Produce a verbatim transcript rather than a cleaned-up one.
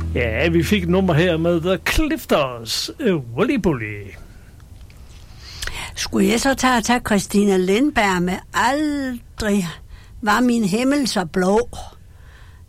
Ja, vi fik et nummer her med The Clifters, Wooly Bully. Skulle jeg så tage, tage Christina Lindberg med Aldrig var min himmel så blå?